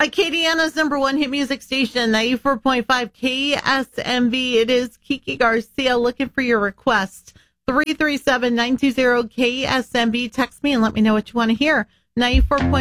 Acadiana's number one hit music station, 94.5 KSMB. It is Kiki Garcia looking for your request. 337-920-KSMB. Text me and let me know what you want to hear. 94.5